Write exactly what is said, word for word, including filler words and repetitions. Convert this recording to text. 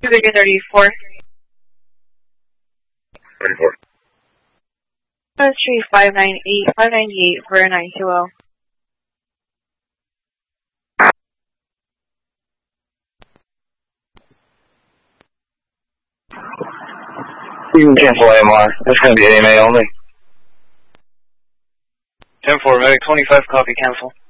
Division thirty-four. thirty-four. Street five ninety-eight, five ninety-eight for a nine two zero. You can cancel A M R. It's going to be A M A only. ten four, Medic twenty-five, copy, cancel.